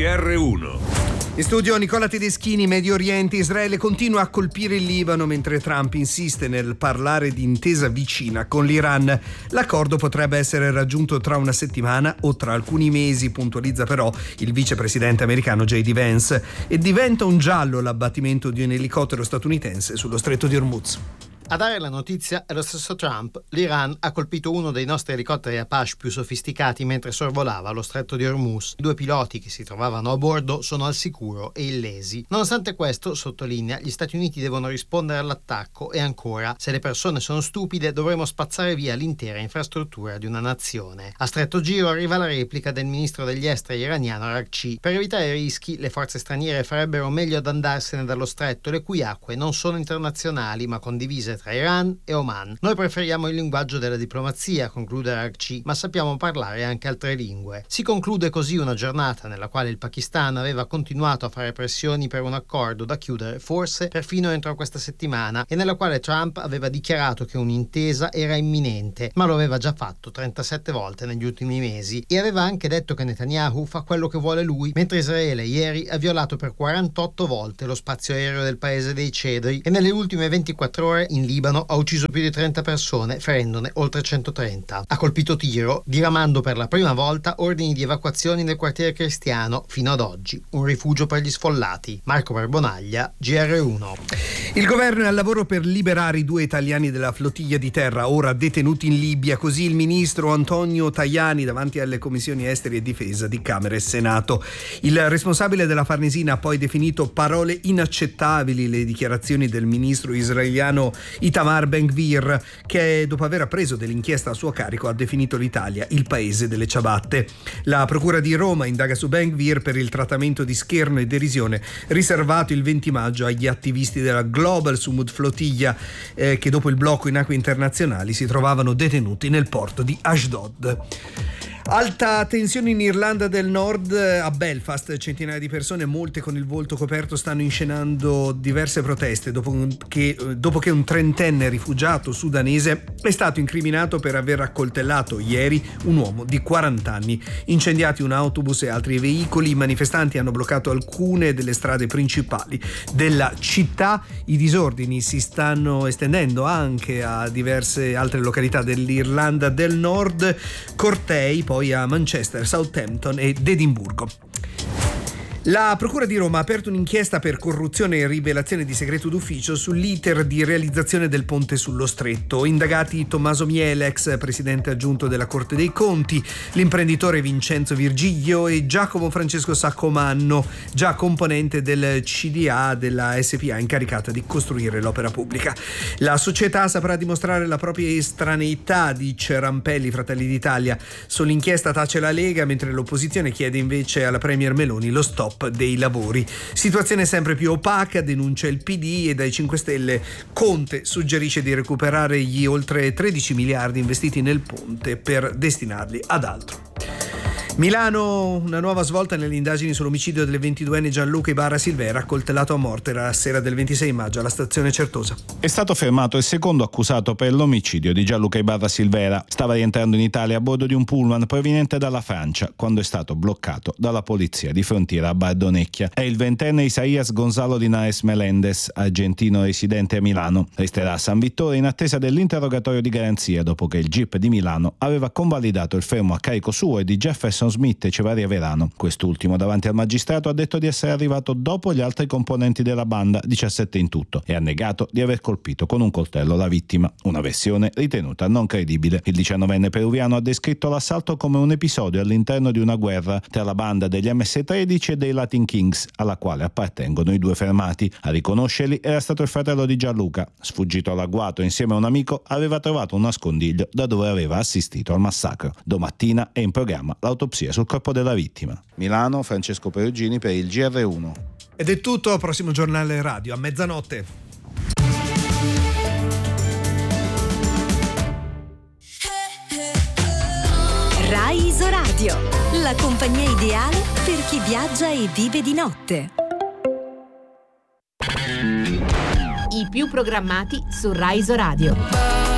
GR1. In studio Nicola Tedeschini. Medio Oriente. Israele continua a colpire il Libano mentre Trump insiste nel parlare di intesa vicina con l'Iran. L'accordo potrebbe essere raggiunto tra una settimana o tra alcuni mesi, puntualizza però il vicepresidente americano J.D. Vance, e diventa un giallo l'abbattimento di un elicottero statunitense sullo stretto di Hormuz. A dare la notizia è lo stesso Trump. L'Iran ha colpito uno dei nostri elicotteri Apache più sofisticati mentre sorvolava lo stretto di Hormuz. I 2 piloti che si trovavano a bordo sono al sicuro e illesi. Nonostante questo, sottolinea, gli Stati Uniti devono rispondere all'attacco e ancora, se le persone sono stupide, dovremo spazzare via l'intera infrastruttura di una nazione. A stretto giro arriva la replica del ministro degli esteri iraniano Araghchi. Per evitare rischi, le forze straniere farebbero meglio ad andarsene dallo stretto, le cui acque non sono internazionali ma condivise tra Iran e Oman. Noi preferiamo il linguaggio della diplomazia, conclude Araghchi, ma sappiamo parlare anche altre lingue. Si conclude così una giornata nella quale il Pakistan aveva continuato a fare pressioni per un accordo da chiudere forse perfino entro questa settimana e nella quale Trump aveva dichiarato che un'intesa era imminente, ma lo aveva già fatto 37 volte negli ultimi mesi e aveva anche detto che Netanyahu fa quello che vuole lui, mentre Israele ieri ha violato per 48 volte lo spazio aereo del paese dei cedri e nelle ultime 24 ore in Libano ha ucciso più di 30 persone, ferendone oltre 130. Ha colpito tiro, diramando per la prima volta ordini di evacuazione nel quartiere cristiano, fino ad oggi un rifugio per gli sfollati. Marco Barbonaglia, GR1. Il governo è al lavoro per liberare i 2 italiani della flottiglia di terra ora detenuti in Libia, così il ministro Antonio Tajani davanti alle commissioni esteri e difesa di Camera e Senato. Il responsabile della Farnesina ha poi definito parole inaccettabili le dichiarazioni del ministro israeliano Itamar Ben-Gvir, che dopo aver appreso dell'inchiesta a suo carico ha definito l'Italia il paese delle ciabatte. La procura di Roma indaga su Ben-Gvir per il trattamento di scherno e derisione riservato il 20 maggio agli attivisti della Global Sumud Flottiglia che dopo il blocco in acque internazionali si trovavano detenuti nel porto di Ashdod. Alta tensione in Irlanda del Nord. A Belfast centinaia di persone, molte con il volto coperto, stanno inscenando diverse proteste dopo che un 30enne rifugiato sudanese è stato incriminato per aver accoltellato ieri un uomo di 40 anni. Incendiati un autobus e altri veicoli, i manifestanti hanno bloccato alcune delle strade principali della città. I disordini si stanno estendendo anche a diverse altre località dell'Irlanda del Nord, cortei poi a Manchester, Southampton ed Edimburgo. La Procura di Roma ha aperto un'inchiesta per corruzione e rivelazione di segreto d'ufficio sull'iter di realizzazione del ponte sullo Stretto. Indagati Tommaso Miele, ex presidente aggiunto della Corte dei Conti, l'imprenditore Vincenzo Virgilio e Giacomo Francesco Saccomanno, già componente del CDA della SPA incaricata di costruire l'opera pubblica. La società saprà dimostrare la propria estraneità, dice Rampelli, Fratelli d'Italia. Sull'inchiesta tace la Lega, mentre l'opposizione chiede invece alla Premier Meloni lo stop dei lavori. Situazione sempre più opaca, denuncia il PD, e dai 5 Stelle Conte suggerisce di recuperare gli oltre 13 miliardi investiti nel ponte per destinarli ad altro. Milano, una nuova svolta nelle indagini sull'omicidio del 22enne Gianluca Ibarra Silvera, accoltellato a morte la sera del 26 maggio alla stazione Certosa. È stato fermato il secondo accusato per l'omicidio di Gianluca Ibarra Silvera. Stava rientrando in Italia a bordo di un pullman proveniente dalla Francia quando è stato bloccato dalla polizia di frontiera a Bardonecchia. È il 20enne Isaías Gonzalo Linares Melendez, argentino residente a Milano. Resterà a San Vittore in attesa dell'interrogatorio di garanzia dopo che il GIP di Milano aveva convalidato il fermo a carico suo e di Jefferson Smith e Cevaria Verano. Quest'ultimo davanti al magistrato ha detto di essere arrivato dopo gli altri componenti della banda, 17 in tutto, e ha negato di aver colpito con un coltello la vittima, una versione ritenuta non credibile. Il 19enne peruviano ha descritto l'assalto come un episodio all'interno di una guerra tra la banda degli MS-13 e dei Latin Kings, alla quale appartengono i 2 fermati. A riconoscerli era stato il fratello di Gianluca. Sfuggito all'agguato insieme a un amico, aveva trovato un nascondiglio da dove aveva assistito al massacro. Domattina è in programma l'autopsia sul corpo della vittima. Milano, Francesco Perugini per il GR1. Ed è tutto, prossimo giornale radio a mezzanotte. Rai Isoradio, la compagnia ideale per chi viaggia e vive di notte. I più programmati su Rai Isoradio.